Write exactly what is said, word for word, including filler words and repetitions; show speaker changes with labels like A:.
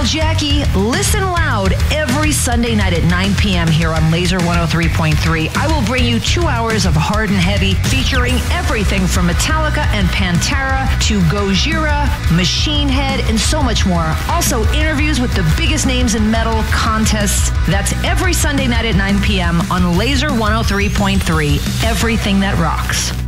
A: Jackie. Listen loud every Sunday night at nine p.m. here on Laser one oh three point three. I will bring you two hours of hard and heavy featuring everything from Metallica and Pantera to Gojira, Machine Head, and so much more. Also, interviews with the biggest names in metal, contests. That's every Sunday night at nine p.m. on Laser one oh three point three. Everything that rocks.